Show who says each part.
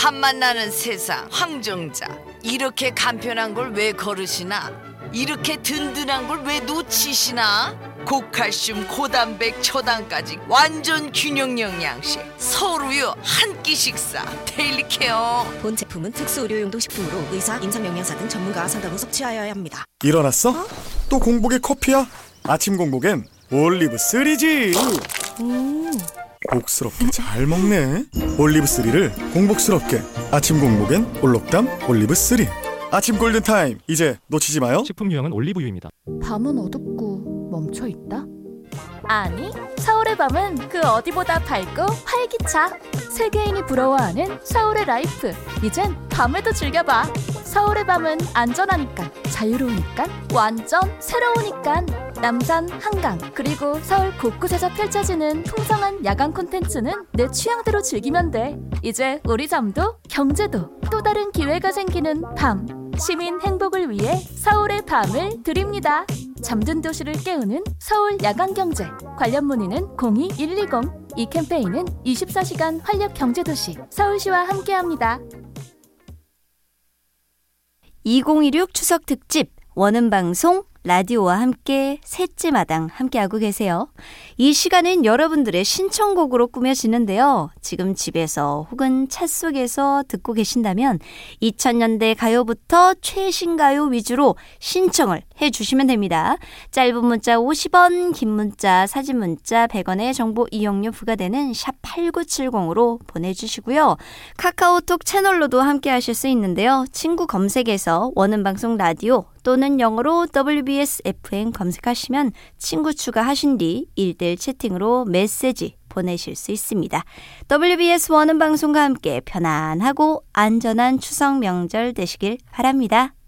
Speaker 1: 밥맛 나는 세상 황정자. 이렇게 간편한 걸 왜 거르시나? 이렇게 든든한 걸 왜 놓치시나? 고칼슘 고단백 초당까지 완전 균형 영양식 서울우유 한 끼 식사 데일리 케어.
Speaker 2: 본 제품은 특수 의료용도 식품으로 의사, 임상영양사 등 전문가와 상담 후 섭취하여야 합니다.
Speaker 3: 일어났어? 또 공복에 커피야? 아침 공복엔 올리브3지. 복스럽게 잘 먹네. 올리브3를 공복스럽게. 아침 공복엔 올록담 올리브3. 아침 골든타임 이제 놓치지 마요.
Speaker 4: 식품 유형은 올리브유입니다.
Speaker 5: 밤은 어둡고 멈춰있다?
Speaker 6: 아니, 서울의 밤은 그 어디보다 밝고 활기차. 세계인이 부러워하는 서울의 라이프. 이젠 밤에도 즐겨봐. 서울의 밤은 안전하니까, 자유로우니까, 완전 새로우니까. 남산, 한강, 그리고 서울 곳곳에서 펼쳐지는 풍성한 야간 콘텐츠는 내 취향대로 즐기면 돼. 이제 우리 잠도 경제도 또 다른 기회가 생기는 밤. 시민 행복을 위해 서울의 밤을 드립니다. 잠든 도시를 깨우는 서울 야간경제. 관련 문의는 02-120. 이 캠페인은 24시간 활력경제도시 서울시와 함께합니다.
Speaker 7: 2016 추석 특집 원음방송 라디오와 함께 셋째 마당 함께하고 계세요. 이 시간은 여러분들의 신청곡으로 꾸며지는데요. 지금 집에서 혹은 차 속에서 듣고 계신다면 2000년대 가요부터 최신 가요 위주로 신청을 해주시면 됩니다. 짧은 문자 50원, 긴 문자, 사진 문자 100원의 정보 이용료 부과되는 샵 8970으로 보내주시고요. 카카오톡 채널로도 함께하실 수 있는데요. 친구 검색에서 원음방송 라디오 또는 영어로 WBS FM 검색하시면 친구 추가하신 뒤 1대1 채팅으로 메시지 보내실 수 있습니다. WBS 원음방송과 함께 편안하고 안전한 추석 명절 되시길 바랍니다.